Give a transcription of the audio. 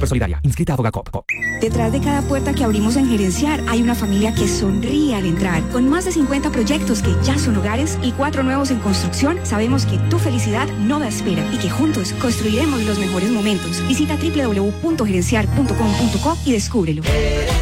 Supersolidaria. Inscrita a Abogacop. Detrás de cada puerta que abrimos en Gerenciar hay una familia que sonríe al entrar. Con más de 50 proyectos que ya son hogares y 4 nuevos en construcción, sabemos que tu felicidad no da espera y que juntos construiremos los mejores momentos. Visita www.gerenciar.com.co y descúbrelo.